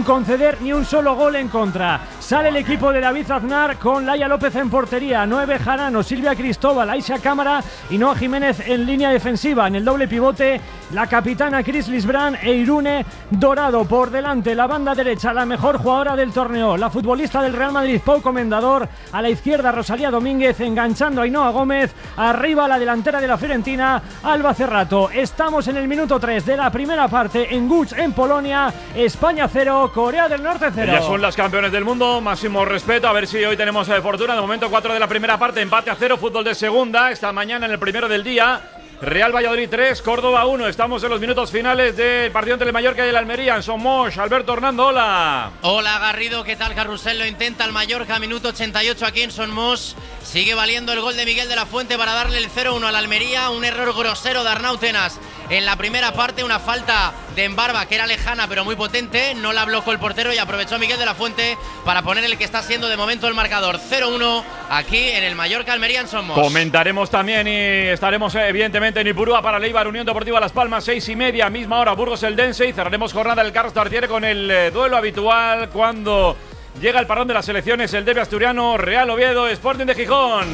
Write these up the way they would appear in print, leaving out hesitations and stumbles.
conceder ni un solo gol en contra. Sale el equipo de David Aznar con Laia López en portería, Noé Bejarano, Silvia Cristóbal, Aisha Cámara y Noa Jiménez en línea defensiva. En el doble pivote, la capitana Cris Lisbrán e Irune Dorado. Por delante, la banda derecha, la mejor jugadora del torneo, la futbolista del Real Madrid, Pau Comendador. A la izquierda, Rosalía Domínguez enganchando a Ainhoa Gómez. Arriba, la delantera de la Fiorentina, Alba Cerrato. Estamos en el minuto 3 de la primera parte en Łódź, en Polonia. España 0, Corea del Norte 0. Ellas son las campeones del mundo, máximo respeto. A ver si hoy tenemos fortuna. De momento 4 de la primera parte, empate a 0, fútbol de segunda. Esta mañana en el primero del día, Real Valladolid 3, Córdoba 1. Estamos en los minutos finales del partido entre el Mallorca y el Almería. En Somos, Alberto Hernando, hola. Hola Garrido, ¿qué tal? Carrusel lo intenta el Mallorca, minuto 88 aquí en Somos. Sigue valiendo el gol de Miguel de la Fuente para darle el 0-1 al Almería. Un error grosero de Arnau Tenas en la primera parte, una falta de Embarba que era lejana pero muy potente. No la bloqueó el portero y aprovechó Miguel de la Fuente para poner el que está siendo de momento el marcador. 0-1 aquí en el Mallorca-Almería en Somos. Comentaremos también y estaremos evidentemente en Ipurúa para Leibar Unión Deportiva Las Palmas, 6:30, misma hora, Burgos Eldense. Y cerraremos jornada del Carlos Tartiere con el duelo habitual cuando llega el parón de las selecciones, el derbi asturiano, Real Oviedo, Sporting de Gijón.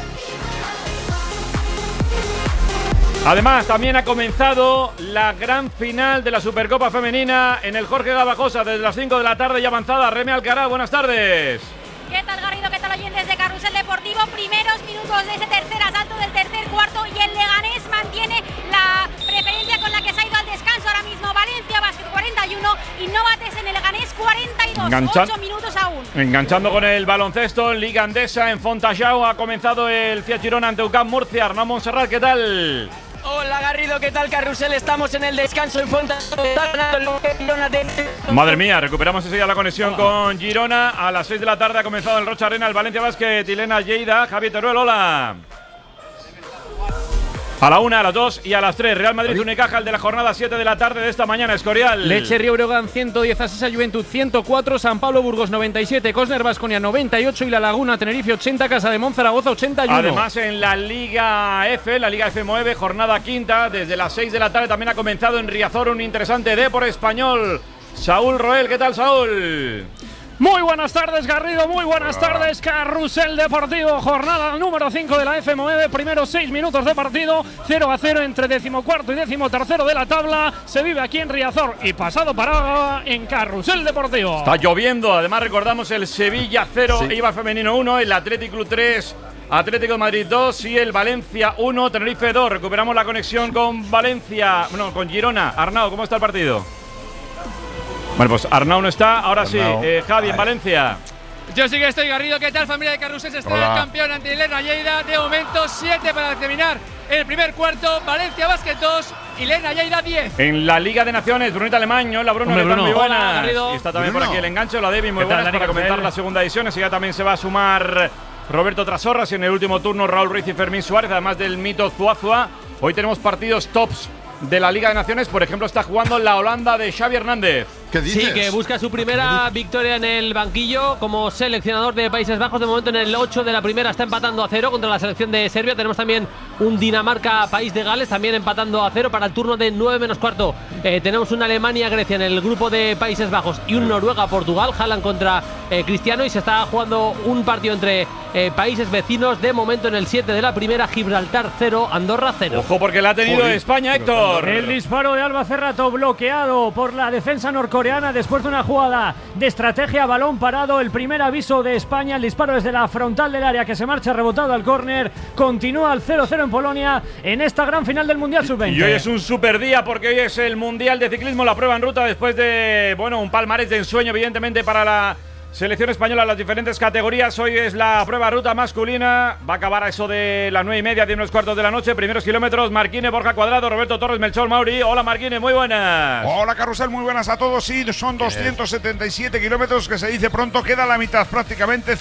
Además, también ha comenzado la gran final de la Supercopa Femenina en el Jorge Gabajosa desde las 5 de la tarde y avanzada. Reme Alcaraz, buenas tardes. ¿Qué tal, Garrido? ¿Qué tal, oyentes de Carrusel Deportivo? Primeros minutos de ese tercer asalto del tercer cuarto y el Leganés mantiene la preferencia con la que se ha ido al descanso ahora mismo. Valencia Basket 41 y Novates en el Leganés 42. 8 minutos aún. Enganchando con el baloncesto, Liga Andesa en Fontajau. Ha comenzado el Fiat Girona ante UCAM Murcia. Arnau Montserrat, ¿qué tal? Hola Garrido, ¿qué tal? Carrusel, estamos en el descanso en Fontajau. Madre mía, recuperamos enseguida la conexión con Girona. A las 6 de la tarde ha comenzado el Rocha Arena, el Valencia Basket, Ilena Lleida, Javier Teruel, hola. A la 1, a las 2 y a las 3, Real Madrid Unicaja, el de la jornada 7 de la tarde de esta mañana, Escorial. Lecce Río Breogán 110, Asisa Juventud 104, San Pablo Burgos 97, Cosner Baskonia 98 y La Laguna Tenerife 80, Casa de Monzaragoza 81. Además en la Liga F, la Liga F9, jornada quinta, desde las 6 de la tarde también ha comenzado en Riazor un interesante Depor Español. Saúl Roel, ¿qué tal, Saúl? Muy buenas tardes, Garrido, muy buenas tardes, Carrusel Deportivo, jornada número 5 de la F9, primeros 6 minutos de partido, 0-0 entre 14º y 13º de la tabla, se vive aquí en Riazor y pasado para en Carrusel Deportivo. Está lloviendo, además recordamos el Sevilla 0, sí. Eibar Femenino 1, el Athletic Club 3, Atlético de Madrid 2 y el Valencia 1, Tenerife 2. Recuperamos la conexión con Valencia, bueno, con Girona. Arnau, ¿cómo está el partido? Bueno, pues Arnau no está, ahora Arnau. Sí, Javi, en Valencia. Yo sí que estoy, Garrido. ¿Qué tal, familia de Carrusel? Estrella el campeón ante Ilena Lleida. De momento 7 para terminar el primer cuarto. Valencia Basket 2, Ilena Lleida 10. En la Liga de Naciones, Brunita Alemaño, hola Bruno, ¿qué tal? Muy buenas. Y está también por aquí el enganche, la Debbie, muy buenas para comentar la segunda edición. Así ya también se va a sumar Roberto Trasorras y en el último turno Raúl Ruiz y Fermín Suárez, además del mito Zuazua. Hoy tenemos partidos tops de la Liga de Naciones, por ejemplo, está jugando la Holanda de Xavi Hernández. ¿Qué dices? Sí, que busca su primera victoria en el banquillo como seleccionador de Países Bajos. De momento en el 8 de la primera está empatando a 0 contra la selección de Serbia. Tenemos también un Dinamarca-País de Gales también empatando a 0 para el turno de 9 menos cuarto. Tenemos una Alemania-Grecia en el grupo de Países Bajos y un Noruega-Portugal. Haaland contra Cristiano y se está jugando un partido entre países vecinos. De momento en el 7 de la primera, Gibraltar 0, Andorra 0. Ojo porque la ha tenido España, Héctor. El disparo de Alba Cerrato bloqueado por la defensa norcoreana después de una jugada de estrategia, balón parado. El primer aviso de España, el disparo desde la frontal del área que se marcha rebotado al córner. Continúa el 0-0 en Polonia en esta gran final del Mundial Sub-20. Y hoy es un super día porque hoy es el Mundial de Ciclismo, la prueba en ruta después de, bueno, un palmarés de ensueño evidentemente para la selección española en las diferentes categorías. Hoy es la prueba ruta masculina. Va a acabar a eso de las 9:30, 10 menos cuartos de la noche. Primeros kilómetros, Marquine, Borja Cuadrado, Roberto Torres, Melchor Mauri. Hola Marquine, muy buenas. Hola Carrusel, muy buenas a todos. Sí, son 277 kilómetros que se dice pronto. Queda la mitad prácticamente,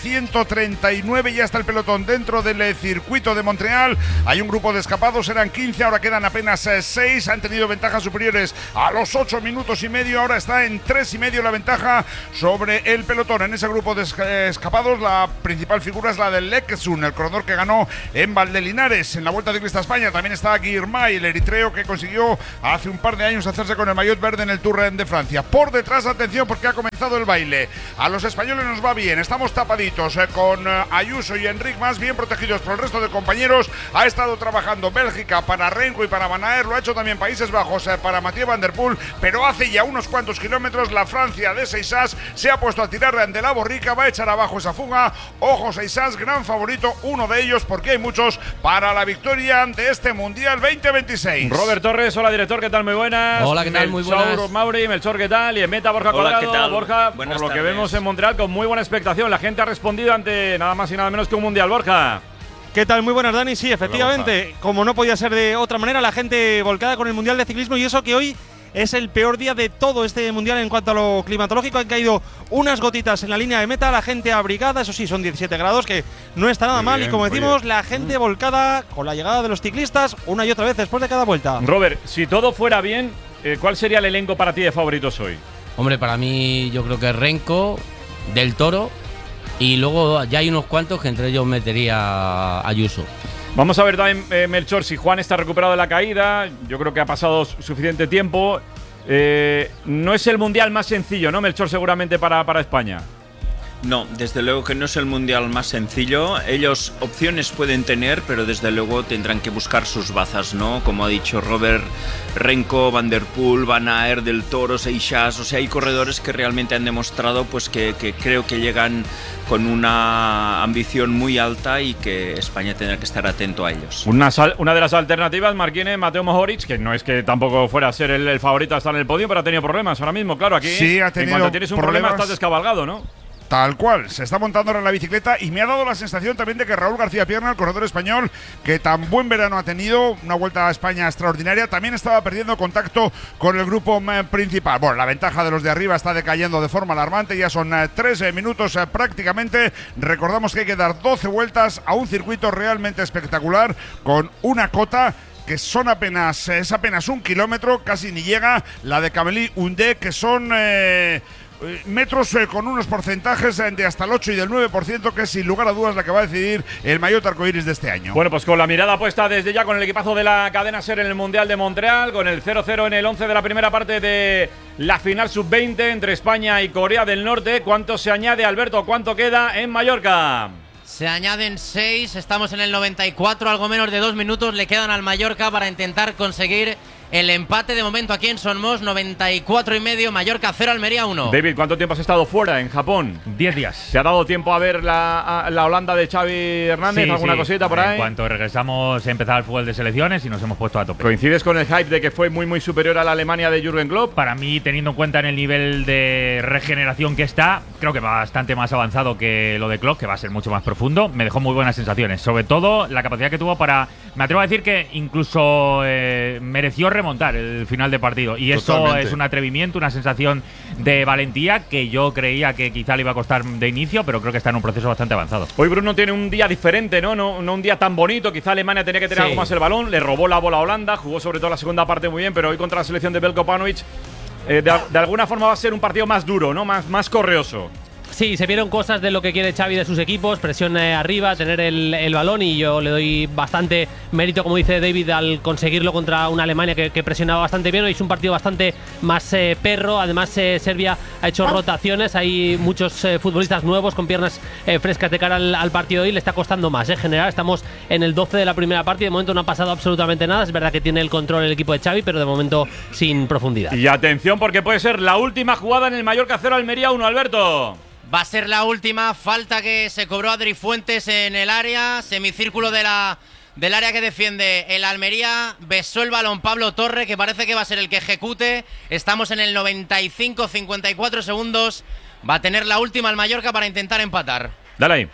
139 ya está el pelotón dentro del circuito de Montreal. Hay un grupo de escapados, eran 15, ahora quedan apenas 6. Han tenido ventajas superiores a los 8 minutos y medio. Ahora está en 3,5 la ventaja sobre el pelotón. En ese grupo de escapados la principal figura es la del Leksun, el corredor que ganó en Valdelinares en la Vuelta Ciclista a España. También está Girmay, el eritreo que consiguió hace un par de años hacerse con el maillot verde en el Tour de Francia. Por detrás, atención, porque ha comenzado comenzado el baile. A los españoles nos va bien, estamos tapaditos con Ayuso y Enric más bien protegidos por el resto de compañeros. Ha estado trabajando Bélgica para Renko y para Van Aert, lo ha hecho también Países Bajos para Mathieu Van Der Poel, pero hace ya unos cuantos kilómetros la Francia de Seixas se ha puesto a tirar de la borrica, va a echar abajo esa fuga. Ojo Seixas, gran favorito, uno de ellos porque hay muchos para la victoria de este Mundial 2026. Robert Torres, hola director, ¿qué tal? Muy buenas. Hola, ¿qué tal? Muy buenas. Mauri, Melchor, ¿qué tal? Y en meta Borja Hola, Cuadrado. ¿qué tal? Borja, Buenas por lo que tardes. vemos en Montreal con muy buena expectación. La gente ha respondido ante nada más y nada menos que un Mundial, Borja. ¿Qué tal? Muy buenas, Dani. Sí, efectivamente, como no podía ser de otra manera, la gente volcada con el Mundial de Ciclismo, y eso que hoy es el peor día de todo este Mundial en cuanto a lo climatológico. Han caído unas gotitas en la línea de meta, la gente abrigada, eso sí, son 17 grados, que no está nada mal. Y como decimos, la gente volcada con la llegada de los ciclistas una y otra vez después de cada vuelta. Robert, si todo fuera bien, ¿cuál sería el elenco para ti de favoritos hoy? Hombre, para mí yo creo que Renko, Del Toro, y luego ya hay unos cuantos que entre ellos metería a Ayuso. Vamos a ver también, Melchor, si Juan está recuperado de la caída. Yo creo que ha pasado suficiente tiempo. No es el Mundial más sencillo, ¿no, Melchor? Seguramente para España. No, desde luego que no es el Mundial más sencillo. Ellos opciones pueden tener, pero desde luego tendrán que buscar sus bazas, ¿no? Como ha dicho Robert, Renko, Van Der Poel, Van Aert, Del Toro, Seixas. O sea, hay corredores que realmente han demostrado pues que creo que llegan con una ambición muy alta y que España tendrá que estar atento a ellos. Una de las alternativas, Marquine, Mateo Mohoric, que no es que tampoco fuera a ser el favorito a estar en el podio, pero ha tenido problemas ahora mismo. Claro, aquí sí, ha tenido en cuanto tienes un problema estás descabalgado, ¿no? Tal cual, se está montando ahora en la bicicleta y me ha dado la sensación también de que Raúl García Pierna, el corredor español, que tan buen verano ha tenido, una vuelta a España extraordinaria, también estaba perdiendo contacto con el grupo principal. Bueno, la ventaja de los de arriba está decayendo de forma alarmante, ya son 3 minutos prácticamente. Recordamos que hay que dar 12 vueltas a un circuito realmente espectacular con una cota que es apenas 1 kilómetro, casi ni llega, la de Camely-Hundé, que son metros con unos porcentajes de hasta el 8 y del 9%, que es sin lugar a dudas la que va a decidir el maillot arcoíris de este año. Bueno, pues con la mirada puesta desde ya con el equipazo de la cadena SER en el Mundial de Montreal, con el 0-0 en el 11 de la primera parte de la final sub-20 entre España y Corea del Norte. ¿Cuánto se añade, Alberto? ¿Cuánto queda en Mallorca? Se añaden 6, estamos en el 94, algo menos de 2 minutos le quedan al Mallorca para intentar conseguir el empate de momento aquí en Son Moix, 94,5, Mallorca 0, Almería 1. David, ¿cuánto tiempo has estado fuera en Japón? 10 días. ¿Te ha dado tiempo a ver la Holanda de Xavi Hernández? Sí, ¿Alguna cosita por ahí? En cuanto regresamos, empezaba el fútbol de selecciones y nos hemos puesto a tope. ¿Coincides con el hype de que fue muy, muy superior a la Alemania de Jürgen Klopp? Para mí, teniendo en cuenta en el nivel de regeneración que está, creo que va bastante más avanzado que lo de Klopp, que va a ser mucho más profundo. Me dejó muy buenas sensaciones. Sobre todo, la capacidad que tuvo para… Me atrevo a decir que incluso mereció remontar el final de partido. Y eso Totalmente. es un atrevimiento, una sensación de valentía que yo creía que quizá le iba a costar de inicio, pero creo que está en un proceso bastante avanzado. Hoy Bruno tiene un día diferente, ¿no? No un día tan bonito. Quizá Alemania tenía que tener algo más el balón. Le robó la bola a Holanda. Jugó sobre todo la segunda parte muy bien, pero hoy contra la selección de Belko Paunovic de alguna forma va a ser un partido más duro, ¿no? Más correoso. Sí, se vieron cosas de lo que quiere Xavi de sus equipos, presión arriba, tener el balón, y yo le doy bastante mérito, como dice David, al conseguirlo contra una Alemania que presionaba bastante bien. Hoy es un partido bastante más perro. Además, Serbia ha hecho rotaciones, hay muchos futbolistas nuevos con piernas frescas de cara al partido, y le está costando más general. Estamos en el 12 de la primera parte y de momento no ha pasado absolutamente nada. Es verdad que tiene el control el equipo de Xavi, pero de momento sin profundidad. Y atención, porque puede ser la última jugada en el Mallorca 0, Almería 1, Alberto. Va a ser la última falta que se cobró Adri Fuentes en el área, semicírculo del área que defiende el Almería. Besó el balón Pablo Torre, que parece que va a ser el que ejecute. Estamos en el 95, 54 segundos. Va a tener la última el Mallorca para intentar empatar. Dale ahí.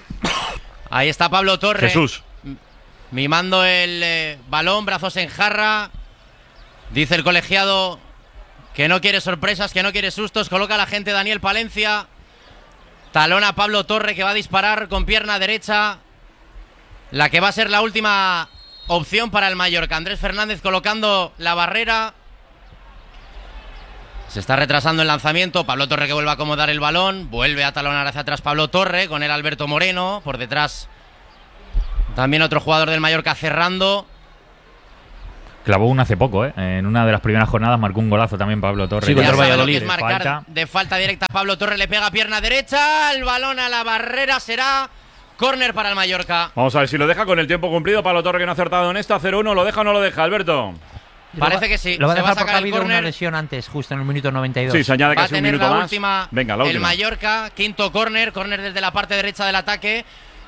Ahí está Pablo Torre. Jesús. Mimando el balón, brazos en jarra. Dice el colegiado que no quiere sorpresas, que no quiere sustos. Coloca a la gente Daniel Palencia. Talona a Pablo Torre, que va a disparar con pierna derecha. La que va a ser la última opción para el Mallorca. Andrés Fernández colocando la barrera. Se está retrasando el lanzamiento. Pablo Torre que vuelve a acomodar el balón. Vuelve a talonar hacia atrás Pablo Torre. Con él Alberto Moreno. Por detrás también otro jugador del Mallorca cerrando. Clavó uno hace poco, en una de las primeras jornadas marcó un golazo también Pablo Torres. Sí, contra el Valladolid. De falta directa, Pablo Torres le pega pierna derecha, el balón a la barrera, será córner para el Mallorca. Vamos a ver si lo deja con el tiempo cumplido. Pablo Torres que no ha acertado en esta, 0-1, ¿lo deja o no lo deja, Alberto? Parece que sí. Lo va a se dejar va a porque ha sacar el habido una córner. lesión antes, justo en el minuto 92. Sí, se añade Va a casi un tener minuto la más. última, Venga, la última. el Mallorca, quinto córner desde la parte derecha del ataque.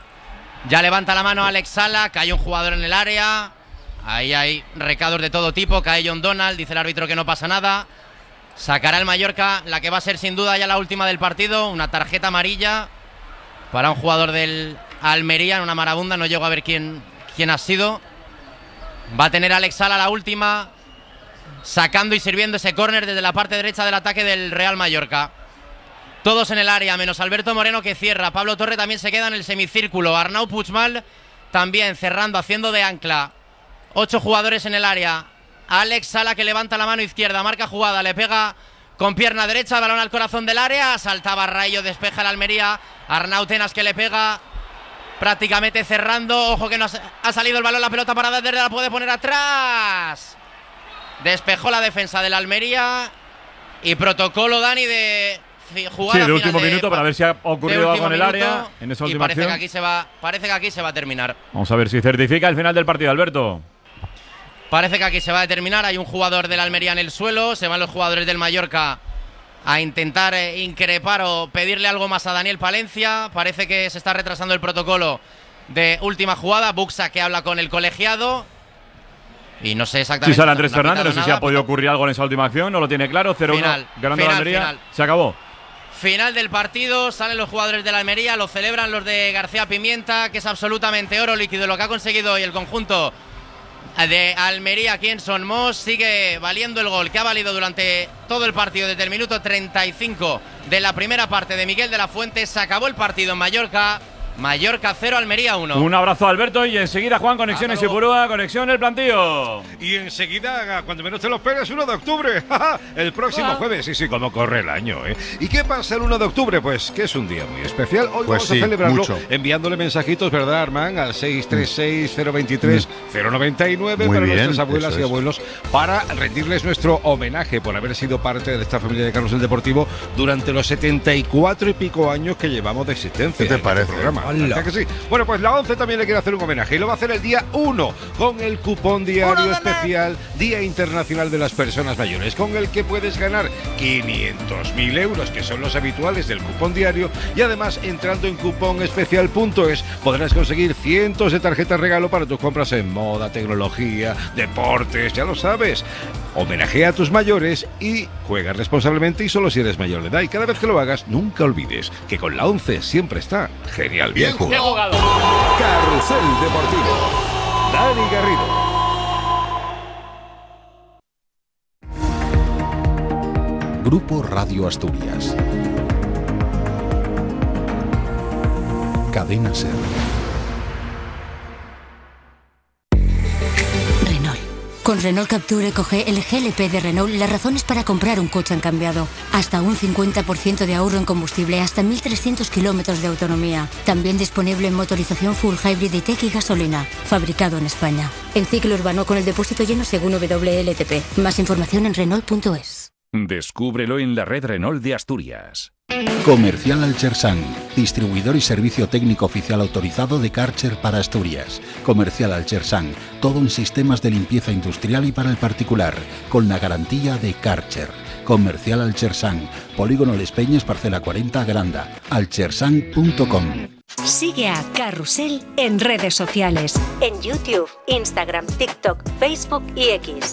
Ya levanta la mano Alex Sala, cae un jugador en el área. Ahí hay recados de todo tipo, cae John Donald, dice el árbitro que no pasa nada. Sacará el Mallorca la que va a ser sin duda ya la última del partido, una tarjeta amarilla para un jugador del Almería en una marabunda, no llego a ver quién ha sido. Va a tener Alex Sala la última, sacando y sirviendo ese córner desde la parte derecha del ataque del Real Mallorca. Todos en el área, menos Alberto Moreno que cierra. Pablo Torre también se queda en el semicírculo. Arnau Puigmal también cerrando, haciendo de ancla. 8 jugadores en el área. Alex Sala que levanta la mano izquierda, marca jugada, le pega con pierna derecha, balón al corazón del área. Saltaba Rayo, despeja el Almería. Arnau Tenas que le pega prácticamente cerrando. Ojo que no ha salido el balón, la pelota parada desde la puede poner atrás. Despejó la defensa del Almería. Y protocolo, Dani, de jugada. Sí, de último minuto para ver si ha ocurrido algo en el área en esa última parece acción. Parece que aquí se va a terminar. Vamos a ver si certifica el final del partido, Alberto. Parece que aquí se va a determinar. Hay un jugador del Almería en el suelo. Se van los jugadores del Mallorca a intentar increpar o pedirle algo más a Daniel Palencia. Parece que se está retrasando el protocolo de última jugada. Buxa que habla con el colegiado. Y no sé exactamente. Si sale Andrés Fernández, no sé si ha podido ocurrir algo en esa última acción. No lo tiene claro. 0-1 ganando la Almería. Se acabó. Final del partido. Salen los jugadores de la Almería. Lo celebran los de García Pimienta, que es absolutamente oro líquido lo que ha conseguido hoy el conjunto de Almería aquí en Son Mos. Sigue valiendo el gol que ha valido durante todo el partido desde el minuto 35 de la primera parte de Miguel de la Fuente. Se acabó el partido en Mallorca. Mallorca 0, Almería 1. Un abrazo a Alberto y enseguida Juan, Conexiones Ipurúa, conexión el plantío. Y enseguida, cuando menos te lo esperes, 1 de octubre. El próximo jueves, sí, como corre el año, ¿eh? ¿Y qué pasa el 1 de octubre? Pues que es un día muy especial. Hoy pues vamos a celebrarlo mucho. Enviándole mensajitos, ¿verdad, Armán? Al 636-023-099 para nuestras abuelas y abuelos, para rendirles nuestro homenaje por haber sido parte de esta familia de Carrusel Deportivo durante los 74 y pico años que llevamos de existencia. ¿Qué te parece? Que sí. Bueno, pues la ONCE también le quiere hacer un homenaje y lo va a hacer el día 1 con el cupón diario especial Día Internacional de las Personas Mayores, con el que puedes ganar 500.000 euros, que son los habituales del cupón diario, y además entrando en cuponespecial.es podrás conseguir cientos de tarjetas regalo para tus compras en moda, tecnología, deportes, ya lo sabes. Homenajea a tus mayores y juega responsablemente y solo si eres mayor de edad. Y cada vez que lo hagas, nunca olvides que con la ONCE siempre está genial. Bien jugado. Carrusel Deportivo. Dani Garrido. Grupo Radio Asturias. Cadena SER. Con Renault Capture coge el GLP de Renault las razones para comprar un coche han cambiado. Hasta un 50% de ahorro en combustible, hasta 1.300 kilómetros de autonomía. También disponible en motorización full hybrid y tech y gasolina. Fabricado en España. En ciclo urbano con el depósito lleno según WLTP. Más información en Renault.es. Descúbrelo en la red Renault de Asturias. Comercial Alchersan, distribuidor y servicio técnico oficial autorizado de Karcher para Asturias. Comercial Alchersan, todo en sistemas de limpieza industrial y para el particular, con la garantía de Karcher. Comercial Alchersan, Polígono Les Peñas, parcela 40, Granda. alchersan.com. Sigue a Carrusel en redes sociales, en YouTube, Instagram, TikTok, Facebook y X.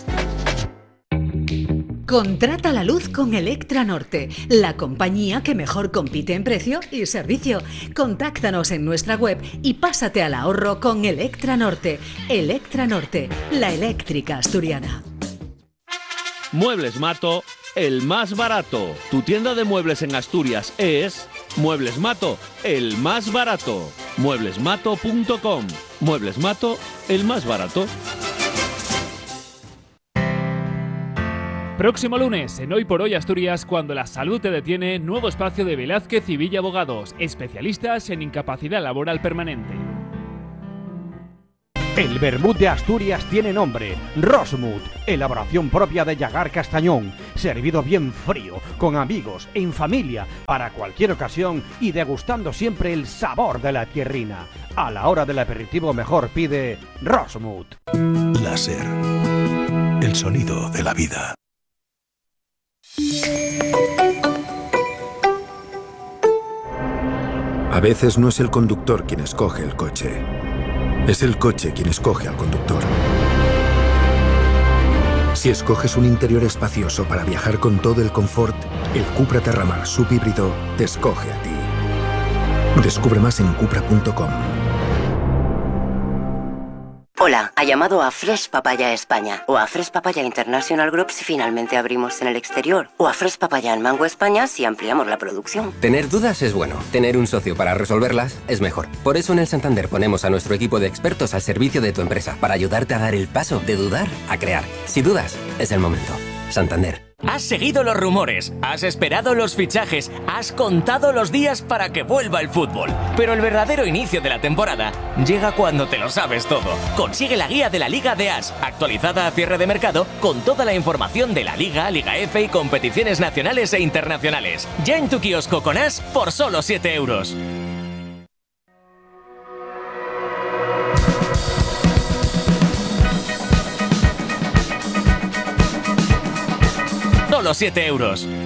Contrata la luz con Electra Norte, la compañía que mejor compite en precio y servicio. Contáctanos en nuestra web y pásate al ahorro con Electra Norte. Electra Norte, la eléctrica asturiana. Muebles Mato, el más barato. Tu tienda de muebles en Asturias es Muebles Mato, el más barato. Mueblesmato.com. Muebles Mato, el más barato. Próximo lunes, en Hoy por Hoy Asturias, cuando la salud te detiene, nuevo espacio de Velázquez y Villa Abogados, especialistas en incapacidad laboral permanente. El vermut de Asturias tiene nombre, Rosmut, elaboración propia de Llagar Castañón, servido bien frío, con amigos, en familia, para cualquier ocasión y degustando siempre el sabor de la tierrina. A la hora del aperitivo mejor pide Rosmut. Láser, el sonido de la vida. A veces no es el conductor quien escoge el coche. Es el coche quien escoge al conductor. Si escoges un interior espacioso para viajar con todo el confort, el Cupra Terramar subhíbrido te escoge a ti. Descubre más en cupra.com. Hola, ha llamado a Fresh Papaya España o a Fresh Papaya International Group si finalmente abrimos en el exterior o a Fresh Papaya en Mango España si ampliamos la producción. Tener dudas es bueno, tener un socio para resolverlas es mejor. Por eso en el Santander ponemos a nuestro equipo de expertos al servicio de tu empresa para ayudarte a dar el paso de dudar a crear. Si dudas, es el momento. Santander. Has seguido los rumores, has esperado los fichajes, has contado los días para que vuelva el fútbol. Pero el verdadero inicio de la temporada llega cuando te lo sabes todo. Consigue la guía de la Liga de As, actualizada a cierre de mercado, con toda la información de la Liga, Liga F y competiciones nacionales e internacionales. Ya en tu kiosco con As por solo 7 euros. Solo 7 euros.